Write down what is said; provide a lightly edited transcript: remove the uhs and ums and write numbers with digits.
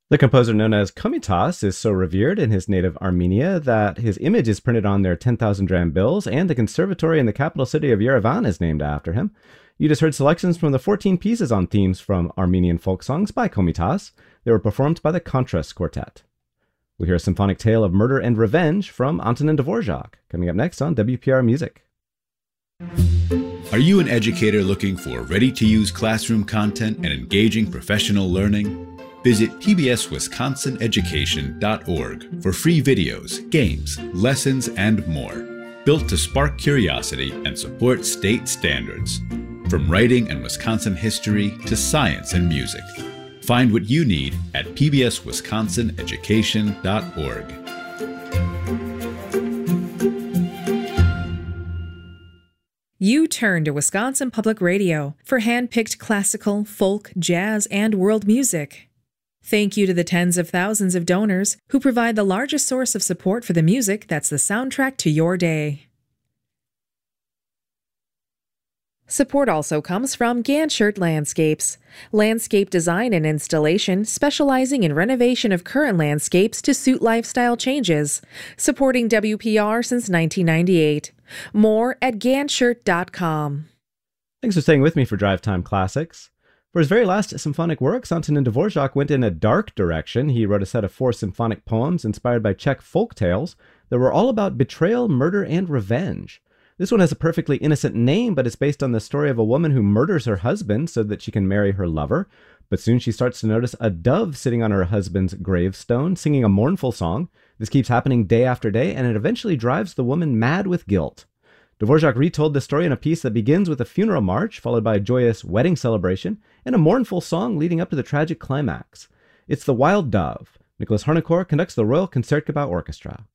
The composer known as Komitas is so revered in his native Armenia that his image is printed on their 10,000 dram bills, and the conservatory in the capital city of Yerevan is named after him. You just heard selections from the 14 pieces on themes from Armenian folk songs by Komitas. They were performed by the Contras Quartet. We'll hear a symphonic tale of murder and revenge from Antonin Dvorak, coming up next on WPR Music. Are you an educator looking for ready-to-use classroom content and engaging professional learning? Visit pbswisconsineducation.org for free videos, games, lessons, and more, built to spark curiosity and support state standards. From writing and Wisconsin history to science and music. Find what you need at pbswisconsineducation.org. You turn to Wisconsin Public Radio for hand-picked classical, folk, jazz, and world music. Thank you to the tens of thousands of donors who provide the largest source of support for the music that's the soundtrack to your day. Support also comes from Ganshert Landscapes, landscape design and installation specializing in renovation of current landscapes to suit lifestyle changes, supporting WPR since 1998. More at ganshert.com. Thanks for staying with me for Drive Time Classics. For his very last symphonic works, Antonin Dvorak went in a dark direction. He wrote a set of 4 symphonic poems inspired by Czech folk tales that were all about betrayal, murder, and revenge. This one has a perfectly innocent name, but it's based on the story of a woman who murders her husband so that she can marry her lover. But soon she starts to notice a dove sitting on her husband's gravestone, singing a mournful song. This keeps happening day after day, and it eventually drives the woman mad with guilt. Dvorak retold the story in a piece that begins with a funeral march, followed by a joyous wedding celebration, and a mournful song leading up to the tragic climax. It's The Wild Dove. Nicholas Harnoncourt conducts the Royal Concertgebouw Orchestra.